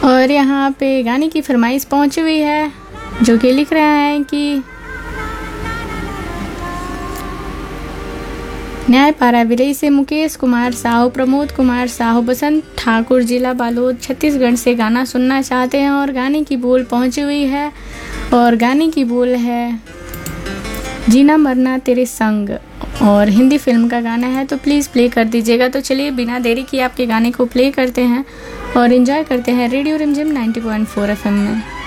और यहाँ पे गाने की फरमाइश पहुंची हुई है, जो कि लिख रहे हैं कि न्यायपाड़ा विरई से मुकेश कुमार साहू, प्रमोद कुमार साहू, बसंत ठाकुर, जिला बालोद, छत्तीसगढ़ से गाना सुनना चाहते हैं। और गाने की बोल पहुंची हुई है, और गाने की बोल है जीना मरना तेरे संग, और हिंदी फिल्म का गाना है, तो प्लीज़ प्ले कर दीजिएगा। तो चलिए बिना देरी किए आपके गाने को प्ले करते हैं और एंजॉय करते हैं रेडियो रिमझिम 90.4 FM में।